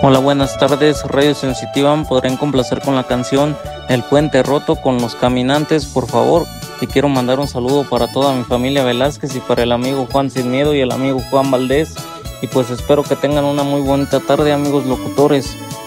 Hola, buenas tardes, Radio Sensitiva. ¿Podrían complacer con la canción El Puente Roto con Los Caminantes, por favor? Y quiero mandar un saludo para toda mi familia Velázquez y para el amigo Juan Sin Miedo y el amigo Juan Valdés. Y pues espero que tengan una muy bonita tarde, amigos locutores.